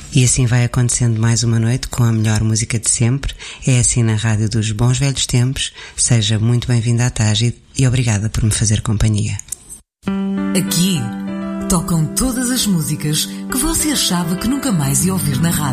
E assim vai acontecendo mais uma noite com a melhor música de sempre. É assim na Rádio dos Bons Velhos Tempos. Seja muito bem-vindo à tarde e obrigada por me fazer companhia. Aqui tocam todas as músicas que você achava que nunca mais ia ouvir na rádio.